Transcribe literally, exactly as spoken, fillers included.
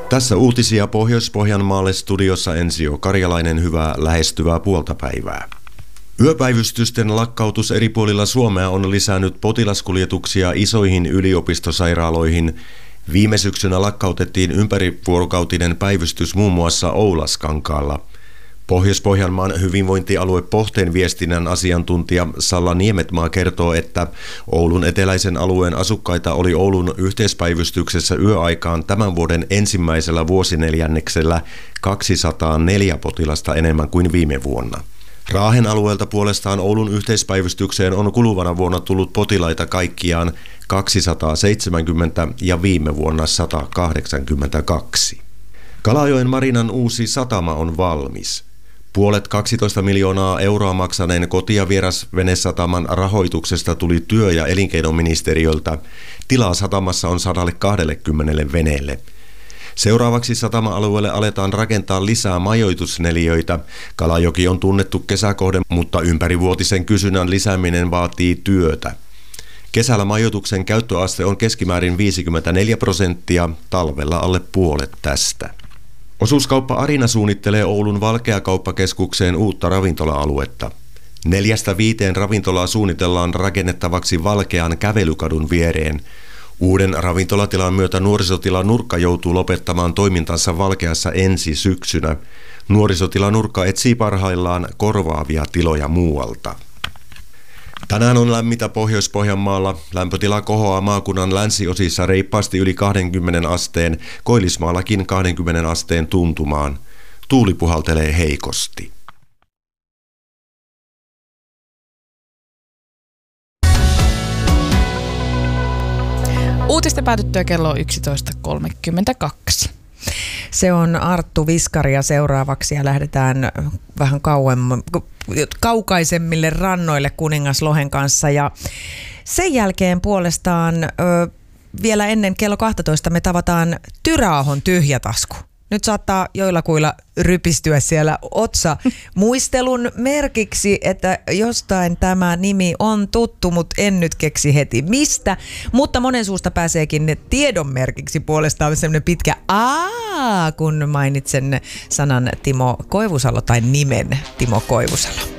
Tässä uutisia Pohjois-Pohjanmaalle, studiossa Ensio Karjalainen, hyvää lähestyvää puolta päivää. Yöpäivystysten lakkautus eri puolilla Suomea on lisännyt potilaskuljetuksia isoihin yliopistosairaaloihin. Viime syksynä lakkautettiin ympärivuorokautinen päivystys muun muassa Oulaskankaalla. Pohjois-Pohjanmaan hyvinvointialue Pohteen viestinnän asiantuntija Salla Niemetmaa kertoo, että Oulun eteläisen alueen asukkaita oli Oulun yhteispäivystyksessä yöaikaan tämän vuoden ensimmäisellä vuosineljänneksellä kaksisataaneljä potilasta enemmän kuin viime vuonna. Raahen alueelta puolestaan Oulun yhteispäivystykseen on kuluvana vuonna tullut potilaita kaikkiaan kaksisataaseitsemänkymmentä ja viime vuonna sata kahdeksankymmentäkaksi. Kalajoen marinan uusi satama on valmis. Puolet kaksitoista miljoonaa euroa maksaneen koti- ja vierasvenesataman rahoituksesta tuli työ- ja elinkeinoministeriöltä. Tilaa satamassa on sata kaksikymmentä veneelle. Seuraavaksi satama-alueelle aletaan rakentaa lisää majoitusneliöitä. Kalajoki on tunnettu kesäkohde, mutta ympärivuotisen kysynnän lisääminen vaatii työtä. Kesällä majoituksen käyttöaste on keskimäärin viisikymmentäneljä prosenttia, talvella alle puolet tästä. Osuuskauppa Arina suunnittelee Oulun Valkeakauppakeskukseen uutta ravintola-aluetta. Neljästä viiteen ravintolaa suunnitellaan rakennettavaksi Valkean kävelykadun viereen. Uuden ravintolatilan myötä nuorisotila Nurkka joutuu lopettamaan toimintansa Valkeassa ensi syksynä. Nuorisotila Nurkka etsii parhaillaan korvaavia tiloja muualta. Tänään on lämmintä Pohjois-Pohjanmaalla. Lämpötila kohoaa maakunnan länsiosissa reippaasti yli kaksikymmentä asteen, Koillismaallakin kaksikymmentä asteen tuntumaan. Tuuli puhaltelee heikosti. Uutisten päätyttyä kello yksitoista kolmekymmentäkaksi. Se on Arttu Viskari ja seuraavaksi ja lähdetään vähän kauemmin, kaukaisemmille rannoille Kuningaslohen kanssa. Ja sen jälkeen puolestaan ö, vielä ennen kello kaksitoista me tavataan Tyräahon tyhjätasku. Nyt saattaa joillakuilla rypistyä siellä otsa muistelun merkiksi, että jostain tämä nimi on tuttu, mutta en nyt keksi heti mistä. Mutta monen suusta pääseekin tiedon merkiksi puolestaan sellainen pitkä aa, kun mainitsen sanan Timo Koivusalo tai nimen Timo Koivusalo.